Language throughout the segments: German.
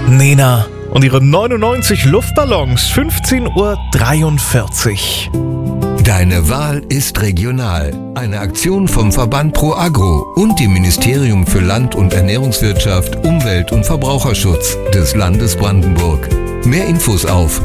Nena und ihre 99 Luftballons, 15:43 Uhr. Deine Wahl ist regional. Eine Aktion vom Verband Pro Agro und dem Ministerium für Land- und Ernährungswirtschaft, Umwelt- und Verbraucherschutz des Landes Brandenburg. Mehr Infos auf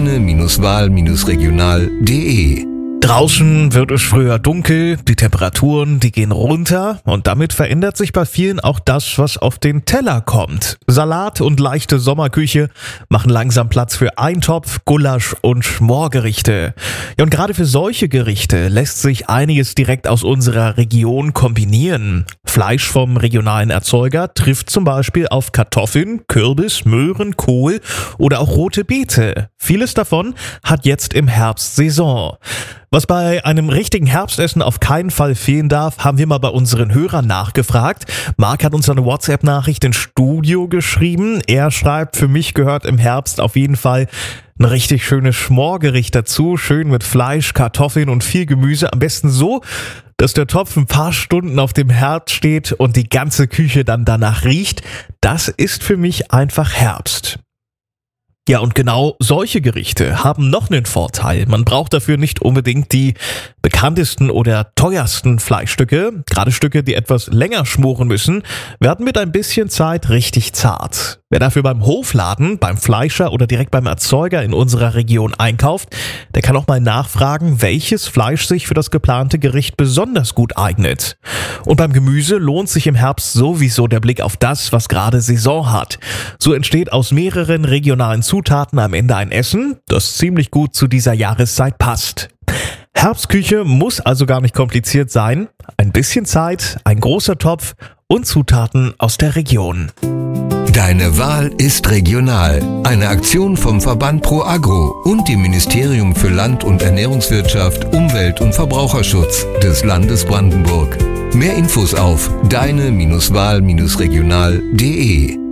deine-wahl-regional.de. Draußen wird es früher dunkel, die Temperaturen, die gehen runter und damit verändert sich bei vielen auch das, was auf den Teller kommt. Salat und leichte Sommerküche machen langsam Platz für Eintopf, Gulasch und Schmorgerichte. Ja, und gerade für solche Gerichte lässt sich einiges direkt aus unserer Region kombinieren. Fleisch vom regionalen Erzeuger trifft zum Beispiel auf Kartoffeln, Kürbis, Möhren, Kohl oder auch rote Beete. Vieles davon hat jetzt im Herbst Saison. Was bei einem richtigen Herbstessen auf keinen Fall fehlen darf, haben wir mal bei unseren Hörern nachgefragt. Marc hat uns eine WhatsApp-Nachricht ins Studio geschrieben. Er schreibt, für mich gehört im Herbst auf jeden Fall ein richtig schönes Schmorgericht dazu. Schön mit Fleisch, Kartoffeln und viel Gemüse. Am besten so, dass der Topf ein paar Stunden auf dem Herd steht und die ganze Küche dann danach riecht. Das ist für mich einfach Herbst. Ja, und genau solche Gerichte haben noch einen Vorteil. Man braucht dafür nicht unbedingt die bekanntesten oder teuersten Fleischstücke. Gerade Stücke, die etwas länger schmoren müssen, werden mit ein bisschen Zeit richtig zart. Wer dafür beim Hofladen, beim Fleischer oder direkt beim Erzeuger in unserer Region einkauft, der kann auch mal nachfragen, welches Fleisch sich für das geplante Gericht besonders gut eignet. Und beim Gemüse lohnt sich im Herbst sowieso der Blick auf das, was gerade Saison hat. So entsteht aus mehreren regionalen Zutaten am Ende ein Essen, das ziemlich gut zu dieser Jahreszeit passt. Herbstküche muss also gar nicht kompliziert sein. Ein bisschen Zeit, ein großer Topf und Zutaten aus der Region. Deine Wahl ist regional. Eine Aktion vom Verband Pro Agro und dem Ministerium für Land- und Ernährungswirtschaft, Umwelt- und Verbraucherschutz des Landes Brandenburg. Mehr Infos auf deine-wahl-regional.de.